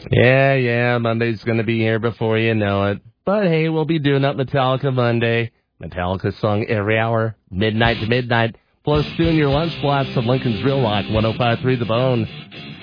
Yeah, Monday's going to be here before you know it. But hey, we'll be doing up Metallica Monday. Metallica song every hour, midnight to midnight. Plus, doing your lunch blast of Lincoln's Real Rock 105.3 The Bone.